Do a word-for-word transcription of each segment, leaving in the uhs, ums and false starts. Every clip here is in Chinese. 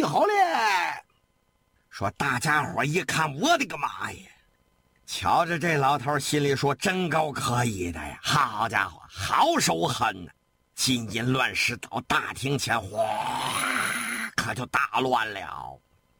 备好了。说大家伙一看，我的个妈呀！瞧着这老头心里说，真够可以的呀！好家伙，好手狠呐！金银乱石到大厅前，哗，可就大乱了。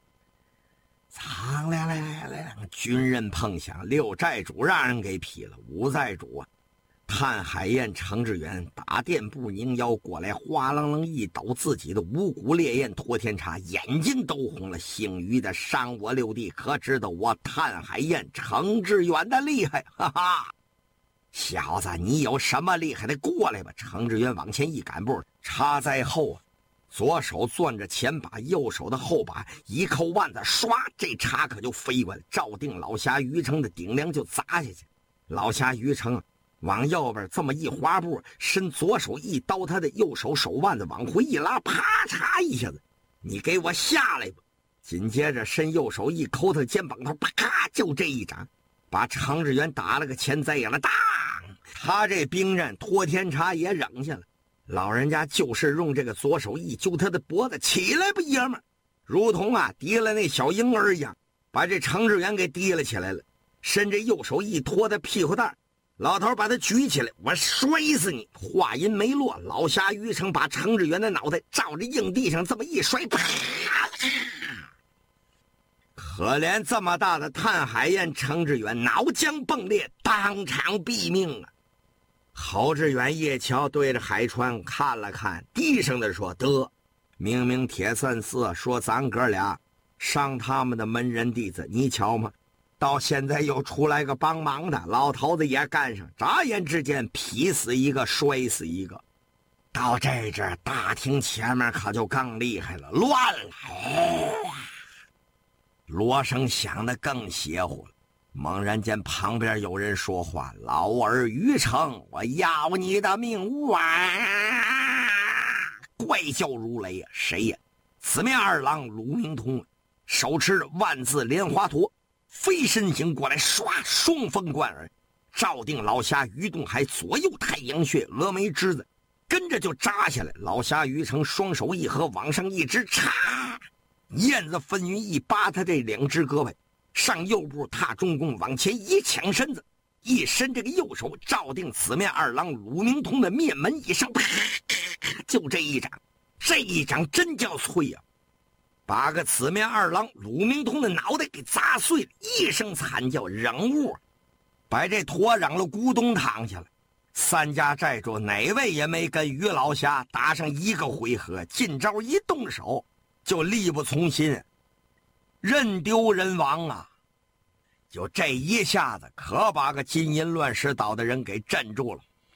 苍亮亮亮，军人碰响，六寨主让人给劈了，五寨主啊，谭海燕、程志远打店步拧腰过来，哗楞楞一抖自己的五谷烈焰托天叉，眼睛都红了。姓于的伤我六弟，可知道我谭海燕、程志远的厉害？哈哈！小子，你有什么厉害的过来吧！程志远往前一赶步，插在后，左手攥着前把，右手的后把，一扣腕子，唰，这叉可就飞过来，照定老侠于成的顶梁就砸下去。老侠于成往右边这么一滑步，伸左手一刀，他的右手手腕子往回一拉，啪嚓一下子，你给我下来吧！紧接着伸右手一抠他的肩膀头，啪，就这一掌，把程志远打了个前栽眼了，当！他这兵刃托天叉也扔下了。老人家就是用这个左手一揪他的脖子，起来吧，爷们儿！如同啊提了那小婴儿一样，把这程志远给提了起来了。伸着右手一拖他屁股蛋，老头把他举起来，我摔死你！话音没落，老侠于成把程志远的脑袋照着硬地上这么一摔，啪！可怜这么大的谭海燕、程志远脑浆迸裂，当场毙命啊！侯志远一瞧，对着海川看了看，低声的说：“得，明明铁三四说咱哥俩伤他们的门人弟子，你瞧嘛，到现在又出来个帮忙的，老头子也干上，眨眼之间劈死一个，摔死一个。到这阵大厅前面可就更厉害了，乱了！锣声响得更邪乎了。猛然间旁边有人说话：“老儿于成，我要你的命啊！”怪叫如雷啊！谁呀？四面二郎鲁明通，手持着万字莲花陀，飞身行过来，唰，双峰贯耳，照定老侠于东海左右太阳穴、峨眉枝子，跟着就扎下来。老侠于成双手一合，往上一直插，燕子纷纭一扒他这两只胳膊，上右步踏中弓，往前一抢身子，一伸这个右手，照定此面二郎鲁明通的面门以上，啪，就这一掌，这一掌真叫脆呀、啊！把个此面二郎鲁明通的脑袋给砸碎了，一声惨叫，扔物，把这驼嚷了咕咚躺下了。三家寨主哪位也没跟于老侠打上一个回合，进招一动手就力不从心，人丢人亡啊！就这一下子，可把个金银乱石岛的人给镇住了。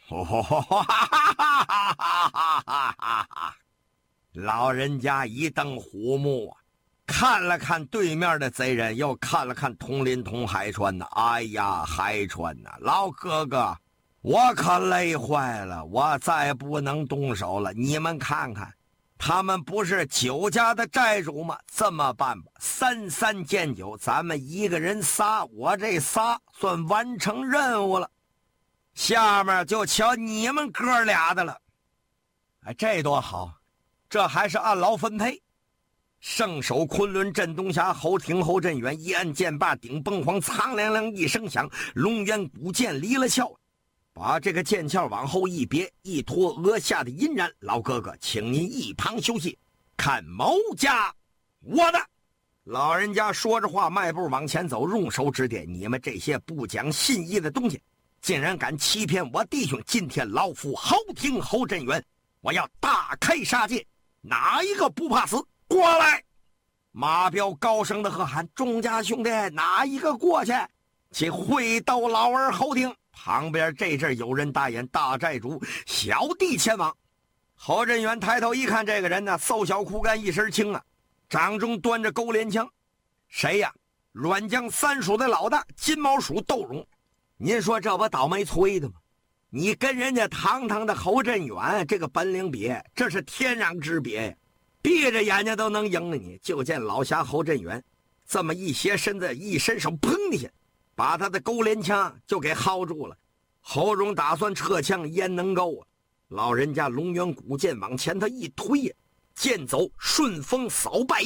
老人家一瞪虎目啊，看了看对面的贼人，又看了看佟林佟海川呐。哎呀，海川呐，老哥哥，我可累坏了，我再不能动手了。你们看看，他们不是九家的寨主吗？这么办吧，三三见九，咱们一个人仨，我这仨算完成任务了。下面就瞧你们哥俩的了。哎，这多好，这还是按劳分配。圣手昆仑震东峡，侯挺侯振远一按剑把，顶崩黄，苍凉凉一声响，龙渊古剑离了鞘，把这个剑鞘往后一别，一脱额下的阴髯。老哥哥，请您一旁休息，看某家我的。老人家说着话，迈步往前走，用手指点：你们这些不讲信义的东西，竟然敢欺骗我弟兄！今天老夫侯挺侯振远，我要大开杀戒，哪一个不怕死？过来！马彪高声的喝喊：众家兄弟，哪一个过去？且会斗老儿侯挺！旁边这阵有人大眼：大寨主，小弟前往。侯振远抬头一看，这个人呢，瘦小枯干，一身轻啊，掌中端着勾镰枪。谁呀？阮江三署的老大金毛鼠窦荣。您说这不倒霉催的吗？你跟人家堂堂的侯振远这个本领比，这是天壤之别呀！闭着眼睛都能赢了你。就见老侠侯振远这么一斜身子，一伸手，砰的一下，把他的勾镰枪就给薅住了。侯荣打算撤枪，焉能够啊！老人家龙渊古剑往前他一推，剑走顺风扫败